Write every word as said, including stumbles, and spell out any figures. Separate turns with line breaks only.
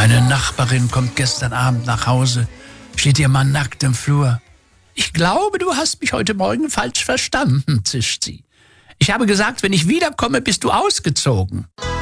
Meine Nachbarin kommt gestern Abend nach Hause, steht ihr Mann nackt im Flur. »Ich glaube, du hast mich heute Morgen falsch verstanden«, zischt sie. »Ich habe gesagt, wenn ich wiederkomme, bist du ausgezogen.«